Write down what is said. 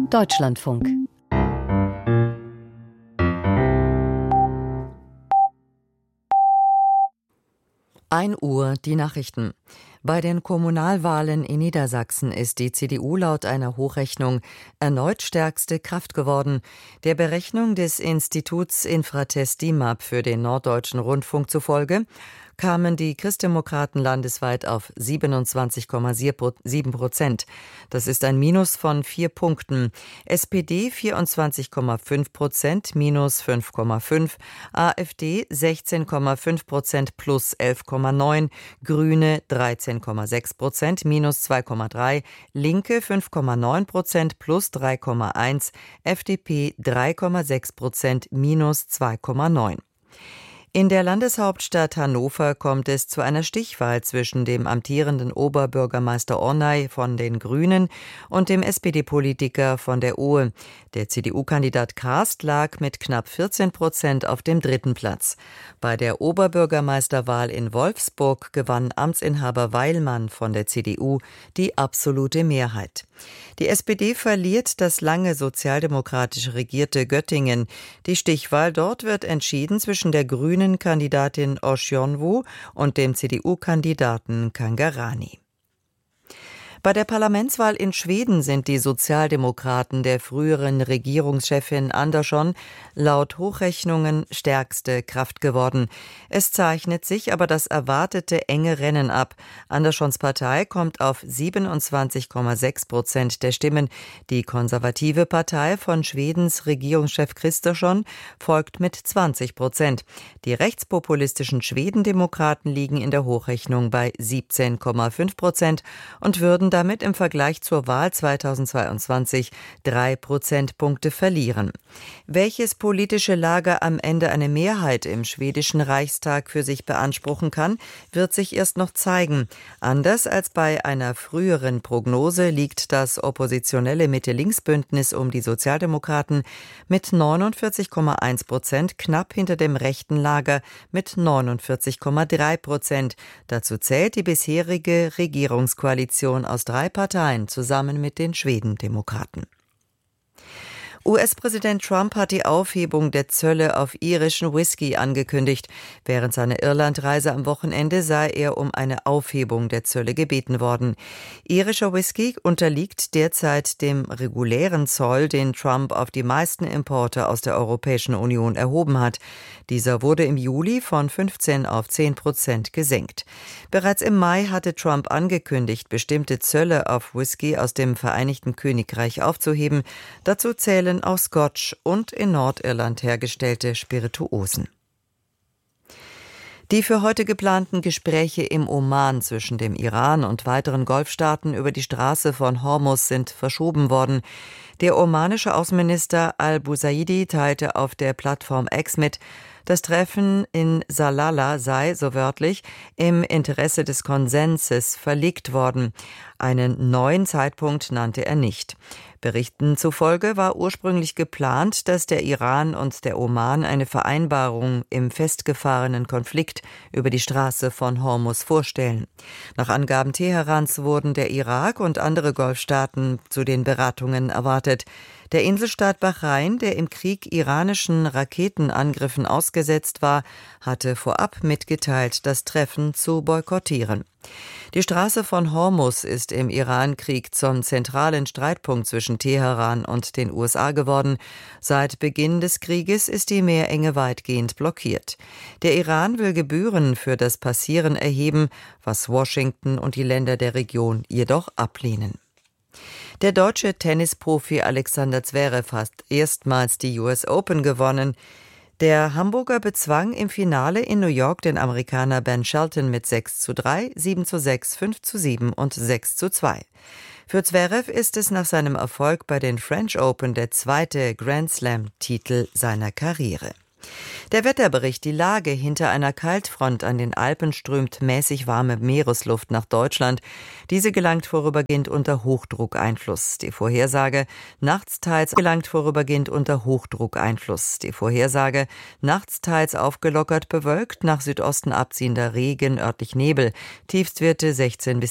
Deutschlandfunk. Uhr die Nachrichten. Bei den Kommunalwahlen in Niedersachsen ist die CDU laut einer Hochrechnung erneut stärkste Kraft geworden. Der Berechnung des Instituts Infratest DIMAP für den Norddeutschen Rundfunk zufolge kamen die Christdemokraten landesweit auf 27,7%. Das ist ein Minus von 4 Punkten. SPD 24,5%, minus 5,5%, AfD 16,5%, plus 11,9%, Grüne 13,6%, minus 2,3%, Linke 5,9%, plus 3,1%, FDP 3,6%, minus 2,9%. In der Landeshauptstadt Hannover kommt es zu einer Stichwahl zwischen dem amtierenden Oberbürgermeister Ornay von den Grünen und dem SPD-Politiker von der Ohe. Der CDU-Kandidat Karst lag mit knapp 14% auf dem 3. Platz. Bei der Oberbürgermeisterwahl in Wolfsburg gewann Amtsinhaber Weilmann von der CDU die absolute Mehrheit. Die SPD verliert das lange sozialdemokratisch regierte Göttingen. Die Stichwahl dort wird entschieden zwischen der grünen Kandidatin Osionwu und dem CDU-Kandidaten Kangarani. Bei der Parlamentswahl in Schweden sind die Sozialdemokraten der früheren Regierungschefin Andersson laut Hochrechnungen stärkste Kraft geworden. Es zeichnet sich aber das erwartete enge Rennen ab. Anderssons Partei kommt auf 27,6% der Stimmen. Die konservative Partei von Schwedens Regierungschef Kristersson folgt mit 20%. Die rechtspopulistischen Schwedendemokraten liegen in der Hochrechnung bei 17,5% und würden damit im Vergleich zur Wahl 2022 3 Prozentpunkte verlieren. Welches politische Lager am Ende eine Mehrheit im schwedischen Reichstag für sich beanspruchen kann, wird sich erst noch zeigen. Anders als bei einer früheren Prognose liegt das oppositionelle Mitte-Links-Bündnis um die Sozialdemokraten mit 49,1% knapp hinter dem rechten Lager mit 49,3%. Dazu zählt die bisherige Regierungskoalition aus 3 Parteien zusammen mit den Schwedendemokraten. US-Präsident Trump hat die Aufhebung der Zölle auf irischen Whisky angekündigt. Während seiner Irlandreise am Wochenende sei er um eine Aufhebung der Zölle gebeten worden. Irischer Whisky unterliegt derzeit dem regulären Zoll, den Trump auf die meisten Importe aus der Europäischen Union erhoben hat. Dieser wurde im Juli von 15 auf 10% gesenkt. Bereits im Mai hatte Trump angekündigt, bestimmte Zölle auf Whisky aus dem Vereinigten Königreich aufzuheben. Dazu zählen aus Scotch und in Nordirland hergestellte Spirituosen. Die für heute geplanten Gespräche im Oman zwischen dem Iran und weiteren Golfstaaten über die Straße von Hormuz sind verschoben worden. Der omanische Außenminister al-Busaidi teilte auf der Plattform X mit, das Treffen in Salalah sei, so wörtlich, im Interesse des Konsenses verlegt worden. Einen neuen Zeitpunkt nannte er nicht. Berichten zufolge war ursprünglich geplant, dass der Iran und der Oman eine Vereinbarung im festgefahrenen Konflikt über die Straße von Hormuz vorstellen. Nach Angaben Teherans wurden der Irak und andere Golfstaaten zu den Beratungen erwartet. Der Inselstaat Bahrain, der im Krieg iranischen Raketenangriffen ausgesetzt war, hatte vorab mitgeteilt, das Treffen zu boykottieren. Die Straße von Hormuz ist im Iran-Krieg zum zentralen Streitpunkt zwischen Teheran und den USA geworden. Seit Beginn des Krieges ist die Meerenge weitgehend blockiert. Der Iran will Gebühren für das Passieren erheben, was Washington und die Länder der Region jedoch ablehnen. Der deutsche Tennisprofi Alexander Zverev hat erstmals die US Open gewonnen. Der Hamburger bezwang im Finale in New York den Amerikaner Ben Shelton mit 6:3, 7:6, 5:7 und 6:2. Für Zverev ist es nach seinem Erfolg bei den French Open der zweite Grand Slam-Titel seiner Karriere. Der Wetterbericht: Die Lage: Hinter einer Kaltfront an den Alpen strömt mäßig warme Meeresluft nach Deutschland. Diese gelangt vorübergehend unter Hochdruckeinfluss. Die Vorhersage: nachts teils aufgelockert bewölkt, nach Südosten abziehender Regen, örtlich Nebel. Tiefstwerte 16 bis